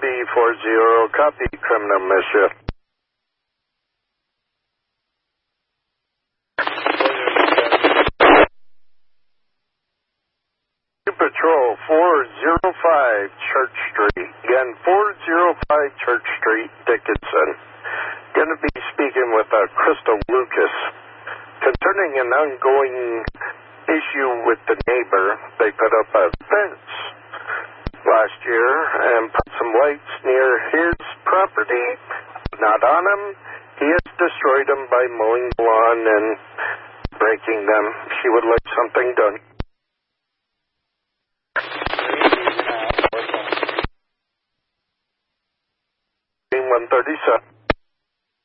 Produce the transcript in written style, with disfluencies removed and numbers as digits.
B40, copy, criminal mischief. Patrol 405 Church Street. Again, 405 Church Street, Dickinson. Going to be speaking with Crystal Lucas concerning an ongoing issue with the neighbor. They put up a fence last year and put some lights near his property, not on him. He has destroyed them by mowing the lawn and breaking them. She would like something done. 137.